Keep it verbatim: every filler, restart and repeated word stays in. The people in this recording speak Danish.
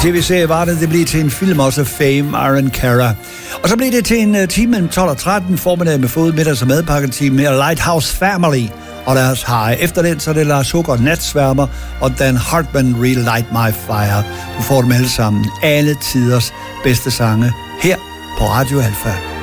tv-serie var det, det blev til en film også, Fame, Aaron Carter. Og så blev det til en uh, time mellem tolv og tretten, formiddag med fod, middags- og madpakketime med Lighthouse Family og deres hare. Efter den, så er det Lars Hukker, Natsværmer og Dan Hartman, Relight My Fire. Du får dem alle sammen. Alle tiders bedste sange her på Radio Alfa.